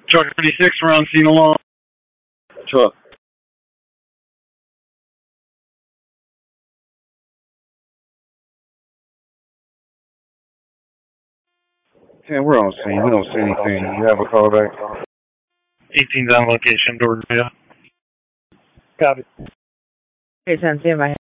Truck 36, we're on scene along. Truck. Yeah, we're on scene. We don't see anything. You have a call back? 18's on location, door. Yeah. Copy. Okay, 10, stand by.